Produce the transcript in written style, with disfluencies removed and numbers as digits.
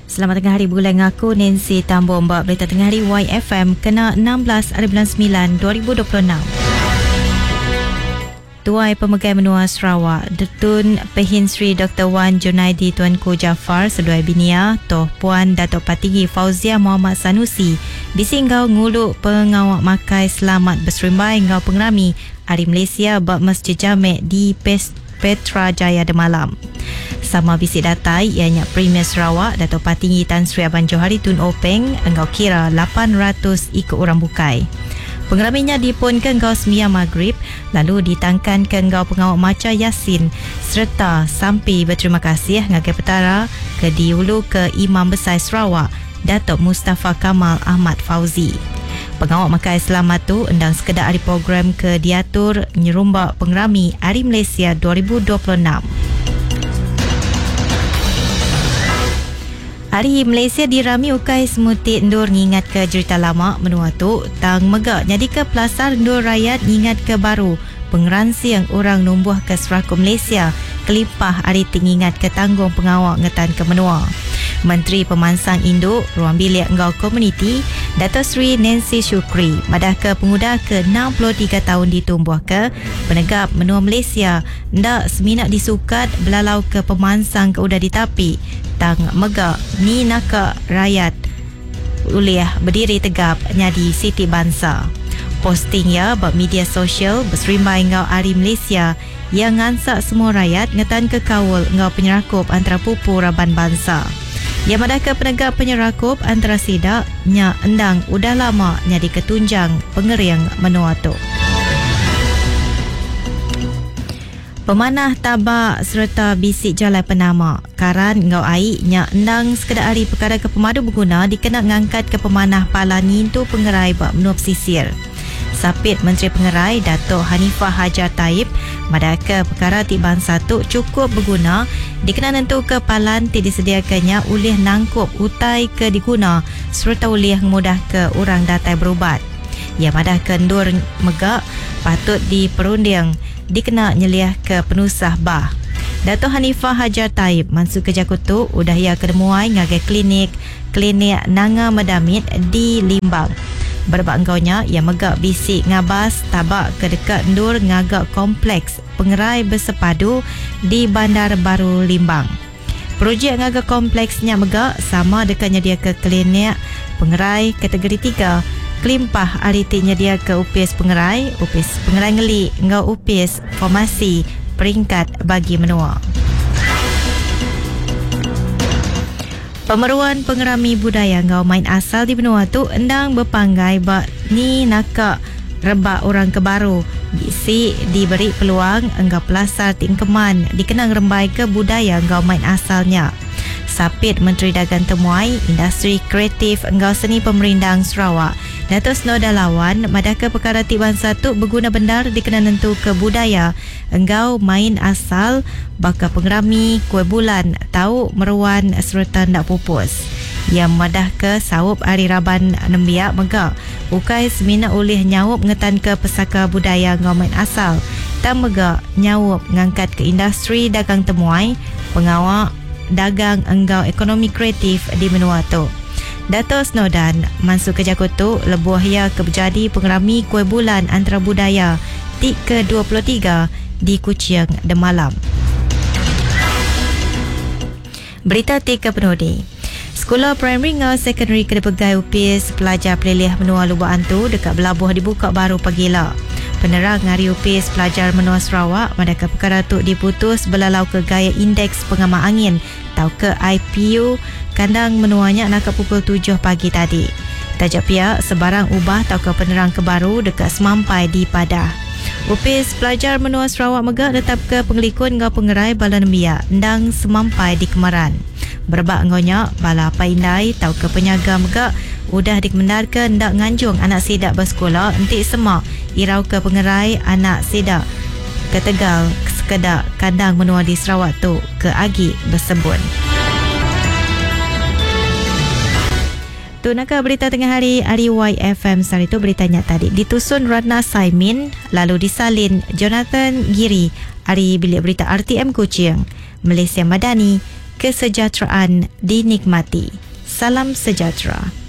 Selamat tengah hari bulan aku Nancy Tambo Mbak berita tengah hari YFM kena 16 hari bulan 9 2026. Tuai Pemegai Menua Sarawak Datuk Pehin Sri Dr. Wan Junaidi Tuanku Jaafar Seduai Binia Toh Puan Datuk Patinggi Fauzia Muhammad Sanusi bisi ngau nguluk pengawak makai selamat berserimbai ngau pengerami Hari Malaysia bab Masjid Jamek di Petra Jaya Demalam. Sama bisi datai ianya Premier Sarawak Datuk Patinggi Tan Sri Aban Johari Tun Openg engkau kira 800 ikut orang bukai. Pengeraminya dipun ke engkau semia maghrib lalu ditangkan ke engkau pengawak maca Yasin serta sampai berterima kasih ngagai petara ke diulu ke Imam Besar Sarawak Datuk Mustafa Kamal Ahmad Fauzi. Pengawak makai selamat tu endang sekedar hari program ke diatur nyerumbak pengerami Hari Malaysia 2026. Hari Malaysia dirami ukai semutik ndur ngingat ke cerita lama menua tu tang megak jadi ke pelasar ndur rakyat ngingat ke baru pengeransi yang orang numbuh ke Seraku Malaysia kelipah hari tingingat ke tanggung pengawak ngetan ke menua. Menteri Pemansang Induk Ruang Bilik Engkau Komuniti Dato' Sri Nancy Shukri madah ke penguda ke 63 tahun ditumbuh ke penegap menua Malaysia ndak seminat disukat belalau ke pemansang ke udah ditapi tang megak ni nakak rakyat ulih berdiri tegap nyadi Siti Bangsa. Posting ya bab media sosial berserimbai ngau Hari Malaysia yang ngansak semua rakyat ngetan ke kawul ngau penyerakup antara pupu Raban Bangsa. Yang madah ke penegak penyerakup antara sidak nya endang udah lama nyadi ketunjang pengeriang menua tu. Pemanah tabak serta bisik jalan penama karan ngau aik nya endang sekedar hari perkara ke pemadu berguna dikena ngangkat ke pemanah Palanin tu pengerai bak menua pesisir. Sapit Menteri Pengerai Datuk Hanifah Hajar Taib madah ke perkara tiban satu cukup berguna dikena nentu ke palan ti disediakannya ulih nangkup utai ke diguna serta ulih mudah ke orang datai berubat. Ya madah ke ndur megak patut diperunding dikena nyeliah ke penusah bah. Datuk Hanifah Hajar Taib mansu ke Jakutu udah ia kedemuai ngagai klinik Nanga Medamit di Limbang. Berbak engkaunya yang megak bisik ngabas tabak ke dekat ndur ngagak kompleks pengerai bersepadu di Bandar Baru Limbang. Projek ngagak kompleksnya megak sama dekatnya dia ke klinik pengerai kategori 3 kelimpah aritinya dia ke upis pengerai ngeli ngau upis formasi peringkat bagi menua. Pemeruan pengerami budaya ngau main asal di benua tu endang berpanggai bak ni nakak rebak orang kebaru bisi diberi peluang enggau pelasar tingkeman dikenang rembai ke budaya ngau main asalnya. Sapit Menteri Dagang Temuai Industri Kreatif Enggau Seni Pemerindang Sarawak Dato' Snoda Lawan madah ke perkara tiban satu berguna bendar dikena nentu ke budaya enggau main asal baka pengerami kuih bulan tahu meruan serta ndak pupus. Yang madah ke sawup Hari Raban Nembiak megak ukai semina ulih nyawup ngetan ke pesaka budaya enggau main asal tam megak nyawup ngangkat ke industri dagang temuai pengawak dagang enggau ekonomi kreatif di menua tu. Dato' Snodan mansu ke Jakutu lebuh ia kebejadi pengerami kuih bulan antara budaya tik ke-23 di Kuching Demalam. Berita tik ke penudi. Sekolah Primary ngau Secondary Kedepegai Upis pelajar pelilih menua Lubuk Antu dekat Belabuh dibuka baru pagila. Penerang Hari Upis pelajar menua Sarawak madaka perkara tu diputus belalau ke gaya indeks pengamal angin atau ke IPU kandang menuanya nak ke pukul 7 pagi tadi. Tajak pihak sebarang ubah atau ke penerang kebaru dekat semampai di Padah. Upis pelajar menua Sarawak megak tetap ke pengelikun ngau pengerai bala nembia ndang semampai di Kemaran. Berbak ngonya bala paindai tau ke penyaga megak udah dikemendarkan ndak nganjung anak sidak bersekolah entik semak irau ke pengerai anak sidak ke Tegal sekedar kandang menua di Sarawak tu ke Agi bersembun. Tu nak berita tengah hari YFM sari tu beritanya tadi ditusun Ratna Saimin lalu disalin Jonathan Giri hari bilik berita RTM Kuching Malaysia Madani kesejahteraan dinikmati. Salam sejahtera.